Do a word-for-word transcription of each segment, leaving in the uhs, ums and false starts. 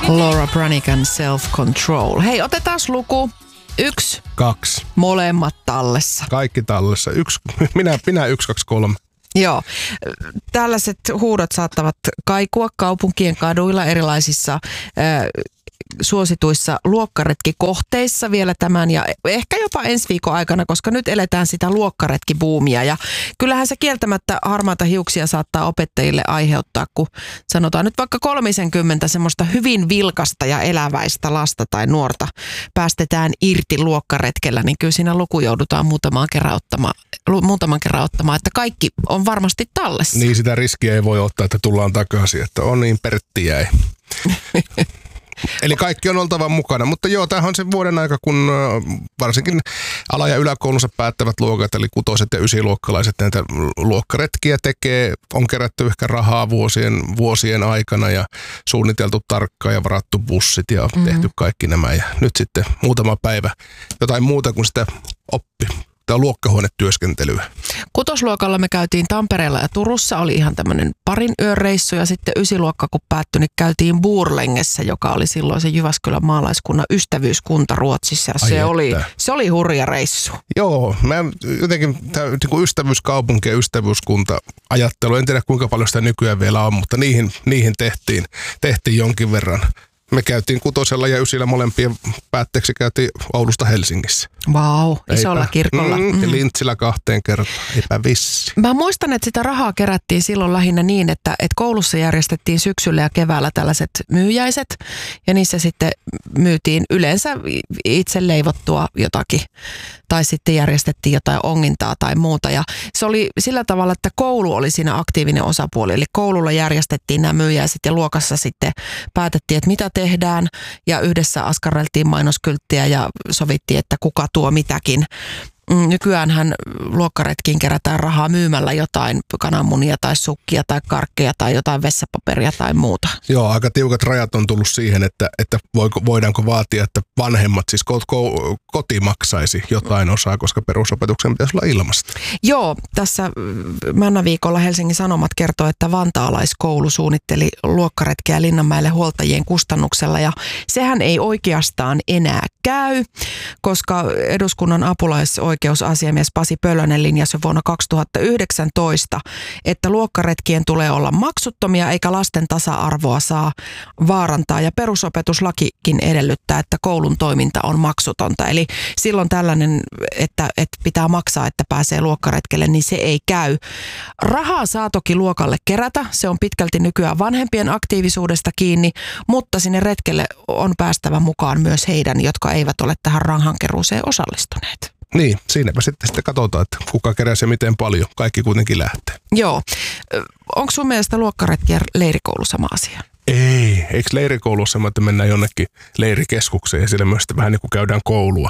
Laura Branigan, Self Control. Hei, otetaan luku. Yksi. Kaksi. Molemmat tallessa. Kaikki tallessa. Yksi, minä, minä yksi, kaksi, kolme. Joo. Tällaiset huudot saattavat kaikua kaupunkien kaduilla erilaisissa äh, suosituissa luokkaretkikohteissa vielä tämän ja ehkä jopa ensi viikon aikana, koska nyt eletään sitä luokkaretkibuumia. Ja kyllähän se kieltämättä harmaata hiuksia saattaa opettajille aiheuttaa, kun sanotaan nyt vaikka kolmisenkymmentä semmoista hyvin vilkasta ja eläväistä lasta tai nuorta päästetään irti luokkaretkellä, niin kyllä siinä luku joudutaan muutaman kerran ottamaan, muutaman kerran ottamaan, että kaikki on varmasti tallessa. Niin, sitä riskiä ei voi ottaa, että tullaan takaisin, että on niin Pertti jäi. Eli kaikki on oltava mukana, mutta joo, tämähän on se vuoden aika, kun varsinkin ala- ja yläkoulunsa päättävät luokat, eli kutoset ja ysiluokkalaiset näitä luokkaretkiä tekee, on kerätty ehkä rahaa vuosien, vuosien aikana ja suunniteltu tarkkaan ja varattu bussit ja mm-hmm. tehty kaikki nämä ja nyt sitten muutama päivä jotain muuta kuin sitä oppi. Tämä on luokkahuonetyöskentelyä. Kutosluokalla me käytiin Tampereella ja Turussa, oli ihan tämmöinen parin yön reissu ja sitten ysiluokka kun päättyi, niin käytiin Borlängessä, joka oli silloin se Jyväskylän maalaiskunnan ystävyyskunta Ruotsissa. Ja se oli, se oli hurja reissu. Joo, mä jotenkin tämä niin ystävyyskaupunki ja ystävyyskunta ajattelu, en tiedä kuinka paljon sitä nykyään vielä on, mutta niihin, niihin tehtiin, tehtiin jonkin verran. Me käytiin kutosella ja ysillä molempien päätteeksi käytiin Oulusta Helsingissä. Vau, wow, isolla Eipä, kirkolla. Mm, ja Lintsillä kahteen kertaan, eipä vissi. Mä muistan, että sitä rahaa kerättiin silloin lähinnä niin, että, että koulussa järjestettiin syksyllä ja keväällä tällaiset myyjäiset. Ja niissä sitten myytiin yleensä itse leivottua jotakin. Tai sitten järjestettiin jotain ongintaa tai muuta. Ja se oli sillä tavalla, että koulu oli siinä aktiivinen osapuoli. Eli koululla järjestettiin nämä myyjäiset ja luokassa sitten päätettiin, että mitä tehdään. Ja yhdessä askarreltiin mainoskylttiä ja sovittiin, että kuka tuo mitäkin. Nykyäänhän luokkaretkiin kerätään rahaa myymällä jotain kananmunia tai sukkia tai karkkeja tai jotain vessapaperia tai muuta. Joo, aika tiukat rajat on tullut siihen, että, että voiko, voidaanko vaatia, että vanhemmat, siis koti maksaisi jotain osaa, koska perusopetuksen pitäisi olla ilmasta. Joo, tässä Männäviikolla Helsingin Sanomat kertoo, että vantaalaiskoulu suunnitteli luokkaretkeä Linnanmäelle huoltajien kustannuksella ja sehän ei oikeastaan enää käy, koska eduskunnan apulaisoikeusasiamies Pasi Pölönen linjasi vuonna kaksituhattayhdeksäntoista, että luokkaretkien tulee olla maksuttomia eikä lasten tasa-arvoa saa vaarantaa ja perusopetuslakikin edellyttää, että koulun toiminta on maksutonta. Eli silloin tällainen, että, että pitää maksaa, että pääsee luokkaretkelle, niin se ei käy. Rahaa saa toki luokalle kerätä, se on pitkälti nykyään vanhempien aktiivisuudesta kiinni, mutta sinne retkelle on päästävä mukaan myös heidän, jotka eivät ole tähän rahankeruuseen osallistuneet. Niin, siinäpä sitten, sitten katsotaan, että kuka keräsi ja miten paljon. Kaikki kuitenkin lähtee. Joo. Onko sun mielestä luokkaretki ja leirikoulu sama asia? Ei. Eikö leirikoulussa että mennään jonnekin leirikeskukseen ja siellä myös vähän niin kuin käydään koulua?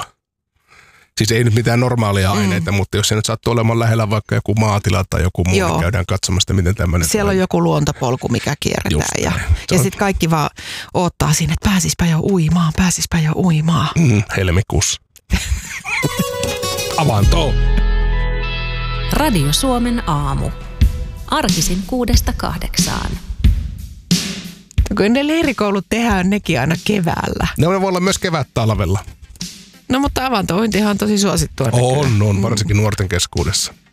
Siis ei nyt mitään normaalia aineita, mm. mutta jos se nyt sattuu olemaan lähellä vaikka joku maatila tai joku muu, Joo. niin käydään katsomasta, miten tämmöinen Siellä on joku luontopolku, mikä kierretään. Ja, ja sitten kaikki vaan odottaa siinä, että pääsispä jo uimaan, pääsispä jo uimaan. Mm, helmikuussa. Avanto! Radio Suomen aamu. Arkisin kuudesta kahdeksaan. Kun ne leirikoulut tehdään nekin aina keväällä. Ne voi olla myös kevät-talvella. No mutta avantointihan on tosi suosittua. On, on, varsinkin nuorten keskuudessa.